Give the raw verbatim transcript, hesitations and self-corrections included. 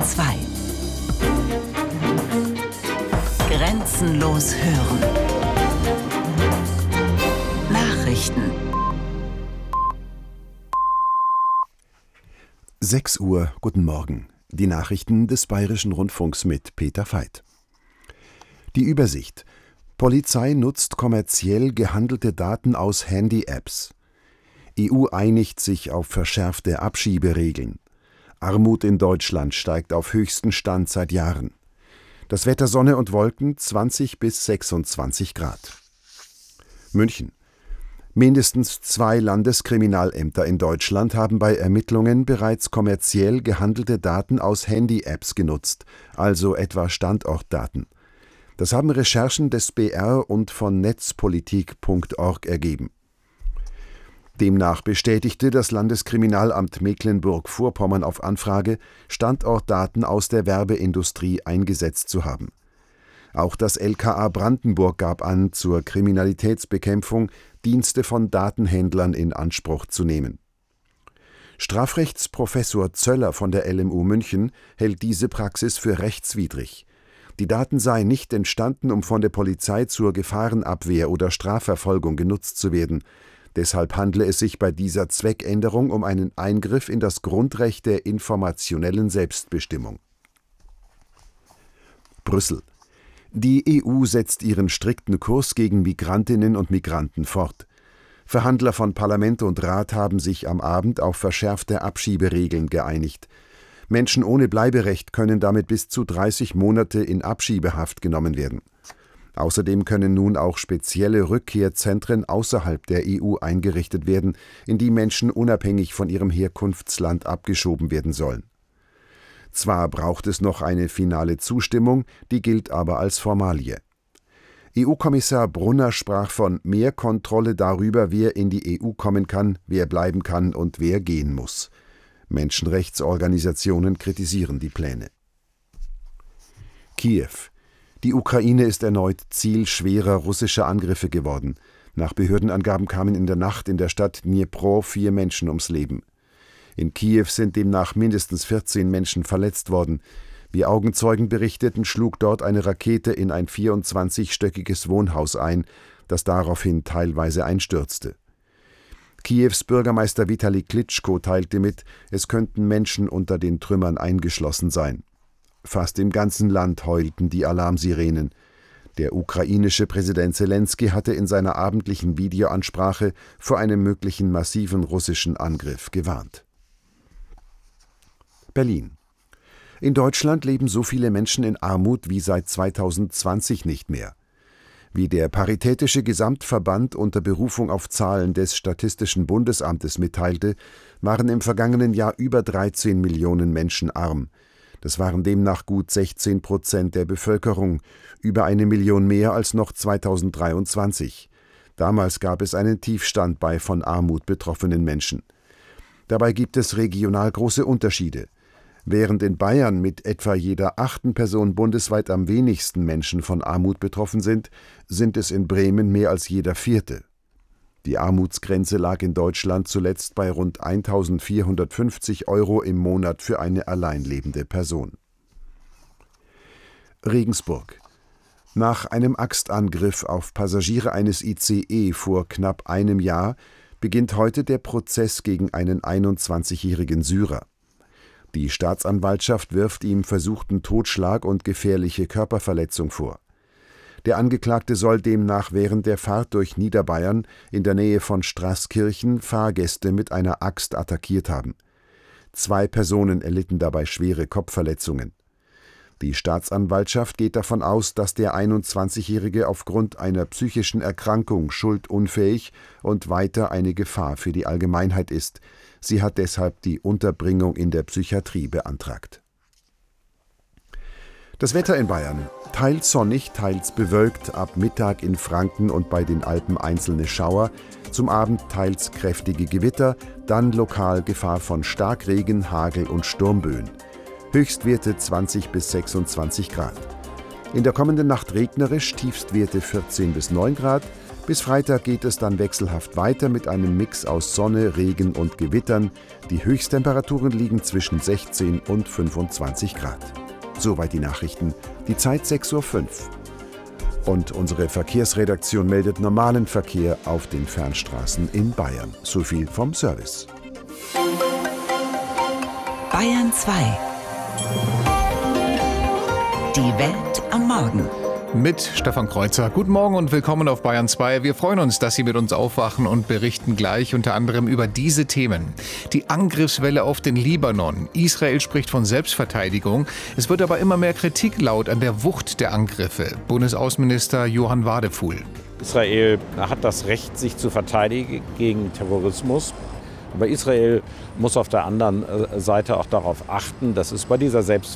zwei. Grenzenlos hören. Nachrichten. sechs Uhr, guten Morgen. Die Nachrichten des Bayerischen Rundfunks mit Peter Veit. Die Übersicht. Polizei nutzt kommerziell gehandelte Daten aus Handy-Apps. E U einigt sich auf verschärfte Abschieberegeln. Armut in Deutschland steigt auf höchsten Stand seit Jahren. Das Wetter Sonne und Wolken zwanzig bis sechsundzwanzig Grad. München. Mindestens zwei Landeskriminalämter in Deutschland haben bei Ermittlungen bereits kommerziell gehandelte Daten aus Handy-Apps genutzt, also etwa Standortdaten. Das haben Recherchen des B R und von netzpolitik punkt org ergeben. Demnach bestätigte das Landeskriminalamt Mecklenburg-Vorpommern auf Anfrage, Standortdaten aus der Werbeindustrie eingesetzt zu haben. Auch das L K A Brandenburg gab an, zur Kriminalitätsbekämpfung Dienste von Datenhändlern in Anspruch zu nehmen. Strafrechtsprofessor Zöller von der L M U München hält diese Praxis für rechtswidrig. Die Daten seien nicht entstanden, um von der Polizei zur Gefahrenabwehr oder Strafverfolgung genutzt zu werden. Deshalb handle es sich bei dieser Zweckänderung um einen Eingriff in das Grundrecht der informationellen Selbstbestimmung. Brüssel. Die E U setzt ihren strikten Kurs gegen Migrantinnen und Migranten fort. Verhandler von Parlament und Rat haben sich am Abend auf verschärfte Abschieberegeln geeinigt. Menschen ohne Bleiberecht können damit bis zu dreißig Monate in Abschiebehaft genommen werden. Außerdem können nun auch spezielle Rückkehrzentren außerhalb der E U eingerichtet werden, in die Menschen unabhängig von ihrem Herkunftsland abgeschoben werden sollen. Zwar braucht es noch eine finale Zustimmung, die gilt aber als Formalie. E U-Kommissar Brunner sprach von mehr Kontrolle darüber, wer in die E U kommen kann, wer bleiben kann und wer gehen muss. Menschenrechtsorganisationen kritisieren die Pläne. Kiew. Die Ukraine ist erneut Ziel schwerer russischer Angriffe geworden. Nach Behördenangaben kamen in der Nacht in der Stadt Dnipro vier Menschen ums Leben. In Kiew sind demnach mindestens vierzehn Menschen verletzt worden. Wie Augenzeugen berichteten, schlug dort eine Rakete in ein vierundzwanzigstöckiges Wohnhaus ein, das daraufhin teilweise einstürzte. Kiews Bürgermeister Vitali Klitschko teilte mit, es könnten Menschen unter den Trümmern eingeschlossen sein. Fast im ganzen Land heulten die Alarmsirenen. Der ukrainische Präsident Selenskyj hatte in seiner abendlichen Videoansprache vor einem möglichen massiven russischen Angriff gewarnt. Berlin. In Deutschland leben so viele Menschen in Armut wie seit zweitausendzwanzig nicht mehr. Wie der Paritätische Gesamtverband unter Berufung auf Zahlen des Statistischen Bundesamtes mitteilte, waren im vergangenen Jahr über dreizehn Millionen Menschen arm. Das waren demnach gut sechzehn Prozent der Bevölkerung, über eine Million mehr als noch zweitausenddreiundzwanzig. Damals gab es einen Tiefstand bei von Armut betroffenen Menschen. Dabei gibt es regional große Unterschiede. Während in Bayern mit etwa jeder achten Person bundesweit am wenigsten Menschen von Armut betroffen sind, sind es in Bremen mehr als jeder vierte. Die Armutsgrenze lag in Deutschland zuletzt bei rund eintausendvierhundertfünfzig Euro im Monat für eine alleinlebende Person. Regensburg. Nach einem Axtangriff auf Passagiere eines I C E vor knapp einem Jahr beginnt heute der Prozess gegen einen einundzwanzigjährigen Syrer. Die Staatsanwaltschaft wirft ihm versuchten Totschlag und gefährliche Körperverletzung vor. Der Angeklagte soll demnach während der Fahrt durch Niederbayern in der Nähe von Straßkirchen Fahrgäste mit einer Axt attackiert haben. Zwei Personen erlitten dabei schwere Kopfverletzungen. Die Staatsanwaltschaft geht davon aus, dass der einundzwanzigjährige aufgrund einer psychischen Erkrankung schuldunfähig und weiter eine Gefahr für die Allgemeinheit ist. Sie hat deshalb die Unterbringung in der Psychiatrie beantragt. Das Wetter in Bayern. Teils sonnig, teils bewölkt, ab Mittag in Franken und bei den Alpen einzelne Schauer, zum Abend teils kräftige Gewitter, dann lokal Gefahr von Starkregen, Hagel und Sturmböen. Höchstwerte zwanzig bis sechsundzwanzig Grad. In der kommenden Nacht regnerisch, Tiefstwerte vierzehn bis neun Grad, Bis Freitag geht es dann wechselhaft weiter mit einem Mix aus Sonne, Regen und Gewittern. Die Höchsttemperaturen liegen zwischen sechzehn und fünfundzwanzig Grad. Soweit die Nachrichten. Die Zeit sechs Uhr fünf. Und unsere Verkehrsredaktion meldet normalen Verkehr auf den Fernstraßen in Bayern. So viel vom Service. Bayern zwei. Die Welt am Morgen. Mit Stefan Kreuzer. Guten Morgen und willkommen auf Bayern zwei. Wir freuen uns, dass Sie mit uns aufwachen und berichten gleich unter anderem über diese Themen. Die Angriffswelle auf den Libanon. Israel spricht von Selbstverteidigung. Es wird aber immer mehr Kritik laut an der Wucht der Angriffe. Bundesaußenminister Johann Wadefuhl. Israel hat das Recht, sich zu verteidigen gegen Terrorismus. Aber Israel muss auf der anderen Seite auch darauf achten, dass es bei dieser Selbstverteidigung